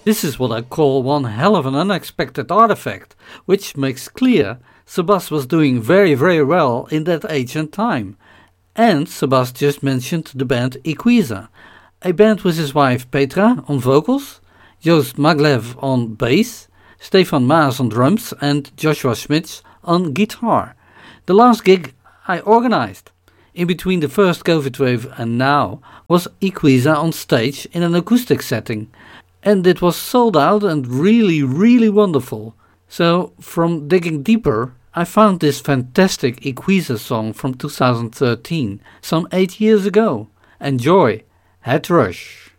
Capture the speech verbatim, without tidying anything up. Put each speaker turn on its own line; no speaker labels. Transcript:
This is what I call one hell of an unexpected artifact, which makes clear Sebas was doing very very well in that age and time. And Sebas just mentioned the band Iquiza, a band with his wife Petra on vocals, Joost Maglev on bass, Stefan Maas on drums and Joshua Schmitz on guitar. The last gig I organized, in between the first COVID wave and now, was Iquiza on stage in an acoustic setting. And it was sold out and really, really wonderful. So, from digging deeper, I found this fantastic Iquiza song from two thousand thirteen, some eight years ago. Enjoy! Head Rush.